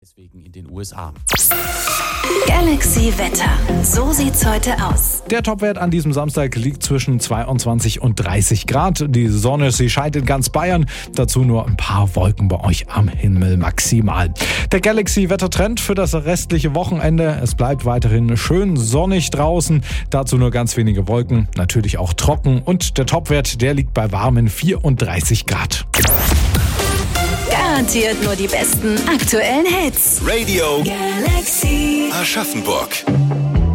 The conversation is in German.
Deswegen in den USA. Galaxy Wetter. So sieht's heute aus. Der Topwert an diesem Samstag liegt zwischen 22 und 30 Grad. Die Sonne, sie scheint in ganz Bayern. Dazu nur ein paar Wolken bei euch am Himmel maximal. Der Galaxy Wettertrend für das restliche Wochenende. Es bleibt weiterhin schön sonnig draußen. Dazu nur ganz wenige Wolken. Natürlich auch trocken. Und der Topwert, der liegt bei warmen 34 Grad. Garantiert nur die besten aktuellen Hits. Radio Galaxy Aschaffenburg.